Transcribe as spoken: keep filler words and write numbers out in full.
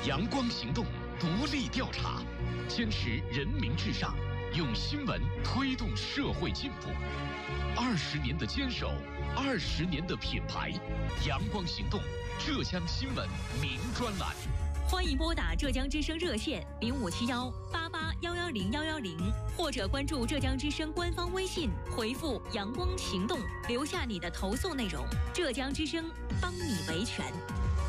阳光行动独立调查，坚持人民至上，用新闻推动社会进步。二十年的坚守，二十年的品牌。阳光行动浙江新闻名专栏， 欢迎拨打浙江之声热线零五七幺八八幺幺零幺幺零，或者关注浙江之声官方微信，回复“阳光行动”，留下你的投诉内容，浙江之声帮你维权。